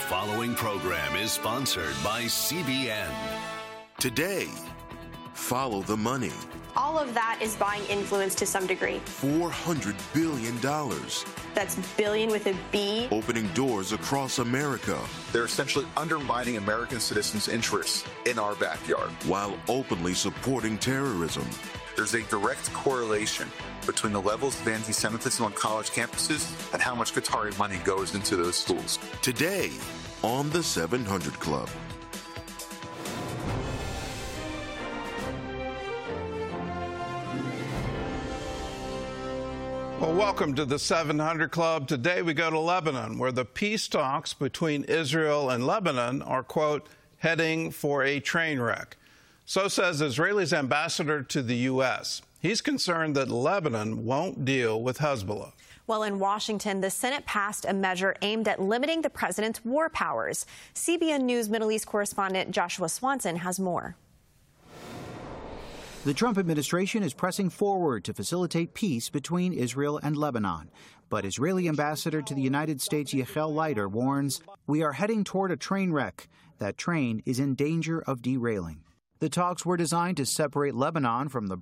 following program is sponsored by CBN. Today, follow the money. All of that is buying influence to some degree. $400 billion. That's billion with a B. Opening doors across America. They're essentially undermining American citizens' interests in our backyard. While openly supporting terrorism. There's a direct correlation between the levels of anti-Semitism on college campuses and how much Qatari money goes into those schools. Today, on the 700 Club. Well, welcome to the 700 Club. Today we go to Lebanon, where the peace talks between Israel and Lebanon are, quote, heading for a train wreck. So says Israel's ambassador to the U.S. He's concerned that Lebanon won't deal with Hezbollah. Well, in Washington, the Senate passed a measure aimed at limiting the president's war powers. CBN News Middle East correspondent Joshua Swanson has more. The Trump administration is pressing forward to facilitate peace between Israel and Lebanon. But Israeli ambassador to the United States, Yechiel Leiter, warns, we are heading toward a train wreck. That train is in danger of derailing. The talks were designed to separate Lebanon from the